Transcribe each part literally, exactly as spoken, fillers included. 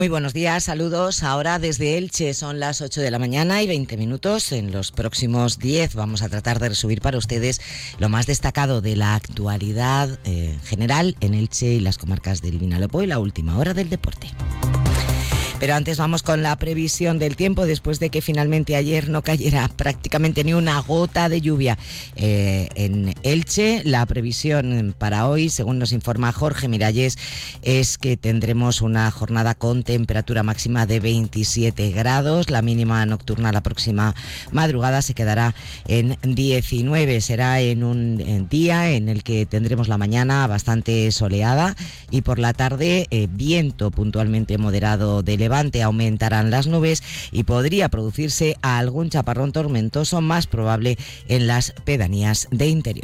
Muy buenos días, saludos. Ahora desde Elche son las ocho de la mañana y veinte minutos. En los próximos diez vamos a tratar de resumir para ustedes lo más destacado de la actualidad eh, general en Elche y las comarcas del Vinalopó y la última hora del deporte. Pero antes vamos con la previsión del tiempo, después de que finalmente ayer no cayera prácticamente ni una gota de lluvia eh, en Elche. La previsión para hoy, según nos informa Jorge Miralles, es que tendremos una jornada con temperatura máxima de veintisiete grados. La mínima nocturna la próxima madrugada se quedará en diecinueve. Será en un día en el que tendremos la mañana bastante soleada y por la tarde eh, viento puntualmente moderado de levante. Aumentarán las nubes y podría producirse algún chaparrón tormentoso, más probable en las pedanías de interior.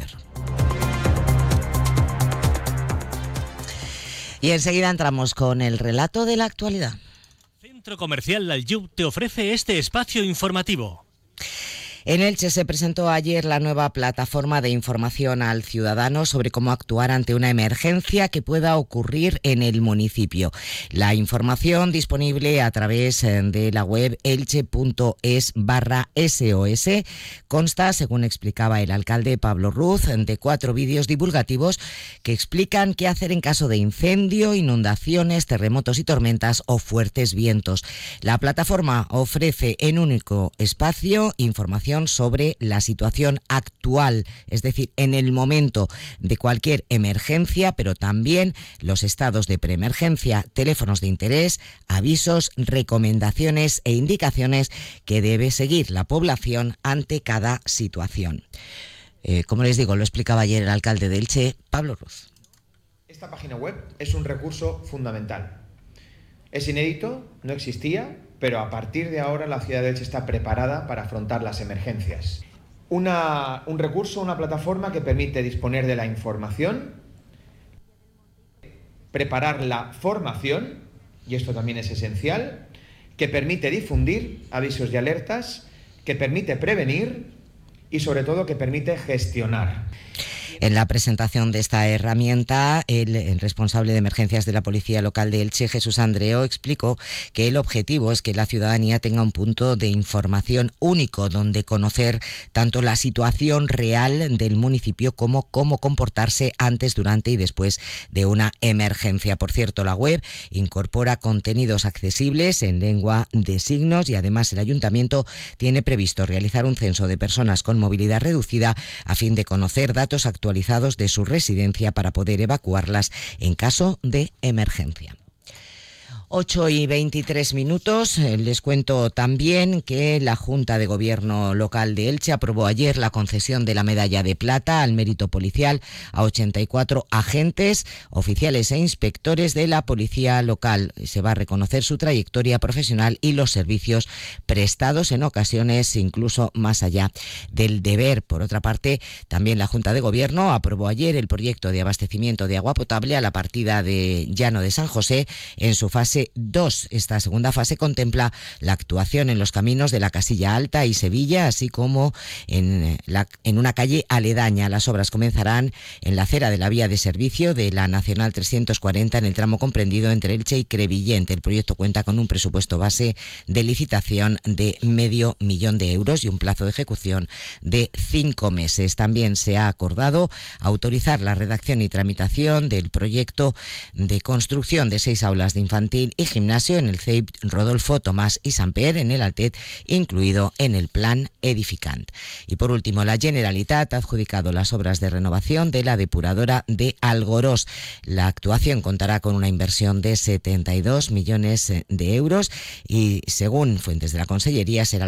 Y enseguida entramos con el relato de la actualidad. Centro Comercial Lalliu te ofrece este espacio informativo. En Elche se presentó ayer la nueva plataforma de información al ciudadano sobre cómo actuar ante una emergencia que pueda ocurrir en el municipio. La información disponible a través de la web elche.es barra SOS consta, según explicaba el alcalde Pablo Ruz, de cuatro vídeos divulgativos que explican qué hacer en caso de incendio, inundaciones, terremotos y tormentas o fuertes vientos. La plataforma ofrece en único espacio información sobre la situación actual, es decir, en el momento de cualquier emergencia, pero también los estados de preemergencia, teléfonos de interés, avisos, recomendaciones e indicaciones que debe seguir la población ante cada situación. Eh, como les digo, lo explicaba ayer el alcalde de Elche, Pablo Ruz. Esta página web es un recurso fundamental. Es inédito, no existía, pero a partir de ahora la ciudad de Elche está preparada para afrontar las emergencias. Una, un recurso, una plataforma que permite disponer de la información, preparar la formación, y esto también es esencial, que permite difundir avisos y alertas, que permite prevenir y sobre todo que permite gestionar. En la presentación de esta herramienta, el, el responsable de emergencias de la Policía Local de Elche, Jesús Andreo, explicó que el objetivo es que la ciudadanía tenga un punto de información único donde conocer tanto la situación real del municipio como cómo comportarse antes, durante y después de una emergencia. Por cierto, la web incorpora contenidos accesibles en lengua de signos y además el ayuntamiento tiene previsto realizar un censo de personas con movilidad reducida a fin de conocer datos actuales actualizados de su residencia para poder evacuarlas en caso de emergencia. ocho y veintitrés minutos. Les cuento también que la Junta de Gobierno Local de Elche aprobó ayer la concesión de la medalla de plata al mérito policial a ochenta y cuatro agentes, oficiales e inspectores de la Policía Local. Se va a reconocer su trayectoria profesional y los servicios prestados, en ocasiones incluso más allá del deber. Por otra parte, también la Junta de Gobierno aprobó ayer el proyecto de abastecimiento de agua potable a la partida de Llano de San José en su fase dos. Esta segunda fase contempla la actuación en los caminos de la Casilla Alta y Sevilla, así como en, la, en una calle aledaña. Las obras comenzarán en la acera de la vía de servicio de la Nacional trescientos cuarenta en el tramo comprendido entre Elche y Crevillent. El proyecto cuenta con un presupuesto base de licitación de medio millón de euros y un plazo de ejecución de cinco meses. También se ha acordado autorizar la redacción y tramitación del proyecto de construcción de seis aulas de infantil y gimnasio en el C E I P Rodolfo Tomás y Samper en el Altet, incluido en el plan edificant. Y por último, la Generalitat ha adjudicado las obras de renovación de la depuradora de Algorós. La actuación contará con una inversión de setenta y dos millones de euros y, según fuentes de la Consellería, será